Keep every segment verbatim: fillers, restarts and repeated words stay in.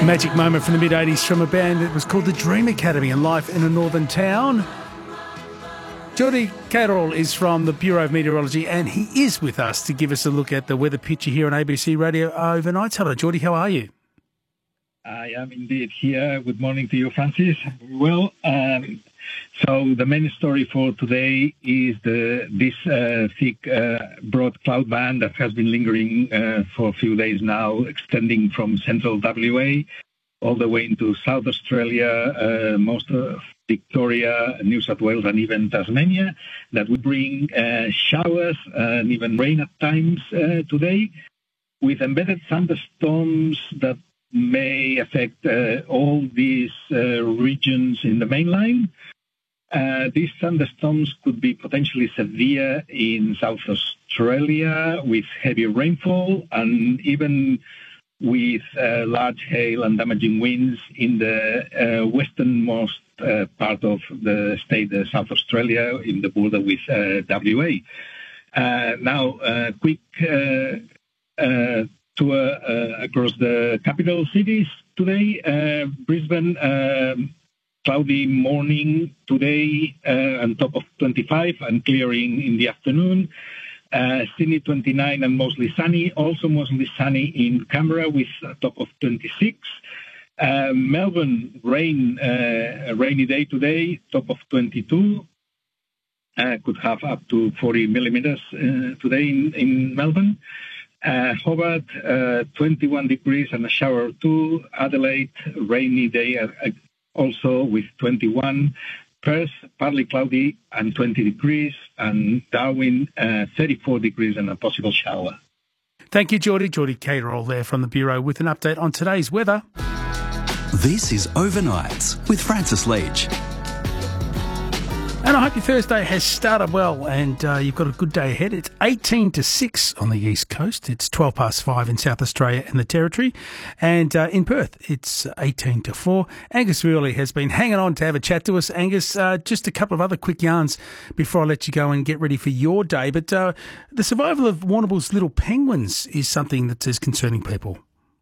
Magic moment from the mid eighties from a band that was called the Dream Academy and Life in a Northern Town. Geordie Caterall is from the Bureau of Meteorology and he is with us to give us a look at the weather picture here on A B C Radio overnight. Hello, Geordie, how are you? I am indeed here. Good morning to you, Francis. Well, um, so the main story for today is the this uh, thick, uh, broad cloud band that has been lingering uh, for a few days now, extending from central W A all the way into South Australia, uh, most of Victoria, New South Wales, and even Tasmania. That would bring uh, showers and even rain at times uh, today, with embedded thunderstorms that may affect uh, all these uh, regions in the mainline. Uh, these thunderstorms could be potentially severe in South Australia with heavy rainfall and even with uh, large hail and damaging winds in the uh, westernmost uh, part of the state, uh, South Australia, in the border with uh, W A. Uh, now, uh, quick uh, uh, tour uh, across the capital cities today. Uh, Brisbane, uh, cloudy morning today uh, on top of twenty-five and clearing in the afternoon. Uh, Sydney twenty-nine and mostly sunny, also mostly sunny in Canberra with a top of twenty-six. Uh, Melbourne, rain, uh, a rainy day today, top of twenty-two. Uh, could have up to forty millimetres uh, today in, in Melbourne. Uh, Hobart, uh, twenty-one degrees and a shower or two. Adelaide, rainy day uh, also with twenty-one. Perth, partly cloudy and twenty degrees. And Darwin, uh, thirty-four degrees and a possible shower. Thank you, Geordie. Geordie Caterall there from the Bureau with an update on today's weather. This is Overnights with Francis Leach. And I hope your Thursday has started well and uh, you've got a good day ahead. It's eighteen to six on the East Coast. It's twelve past five in South Australia and the Territory. And uh, in Perth, it's eighteen to four. Angus Rioli has been hanging on to have a chat to us. Angus, uh, just a couple of other quick yarns before I let you go and get ready for your day. But uh, the survival of Warrnambool's little penguins is something that is concerning people.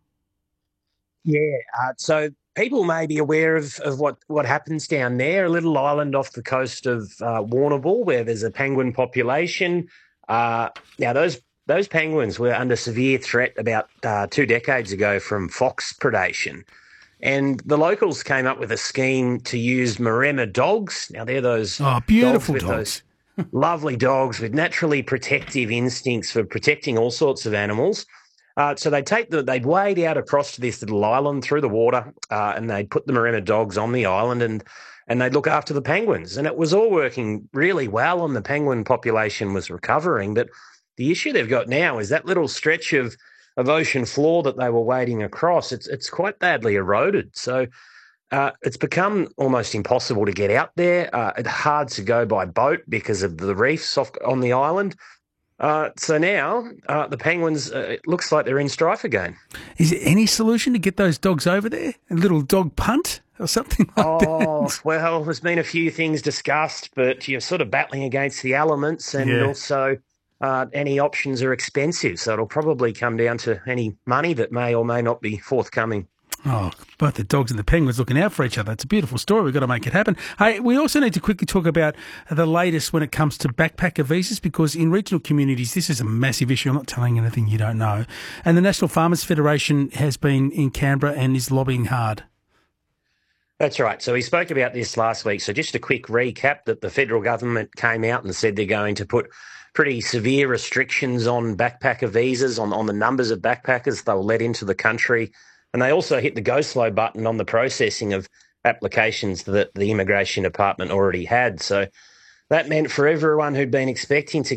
Yeah, uh, so people may be aware of, of what, what happens down there, a little island off the coast of uh, Warrnambool where there's a penguin population. Uh, now, those those penguins were under severe threat about uh, two decades ago from fox predation. And the locals came up with a scheme to use Maremma dogs. Now, they're those oh, beautiful dogs with dogs. those lovely dogs with naturally protective instincts for protecting all sorts of animals. Uh, so they'd take the, they'd wade out across to this little island through the water, uh, and they'd put the Maremma dogs on the island, and and they'd look after the penguins. And it was all working really well, and the penguin population was recovering. But the issue they've got now is that little stretch of of ocean floor that they were wading across. It's it's quite badly eroded. So uh, it's become almost impossible to get out there. Uh, it's hard to go by boat because of the reefs off on the island. Uh, so now uh, the penguins, uh, it looks like they're in strife again. Is there any solution to get those dogs over there? A little dog punt or something like oh, that? Oh, well, there's been a few things discussed, but you're sort of battling against the elements, and yeah. also uh, any options are expensive. So it'll probably come down to any money that may or may not be forthcoming. Oh, both the dogs and the penguins looking out for each other. It's a beautiful story. We've got to make it happen. Hey, we also need to quickly talk about the latest when it comes to backpacker visas, because in regional communities, this is a massive issue. I'm not telling you anything you don't know. And the National Farmers Federation has been in Canberra and is lobbying hard. That's right. So we spoke about this last week. So just a quick recap that the federal government came out and said they're going to put pretty severe restrictions on backpacker visas, on, on the numbers of backpackers they'll let into the country. And they also hit the go slow button on the processing of applications that the Immigration Department already had. So that meant for everyone who'd been expecting to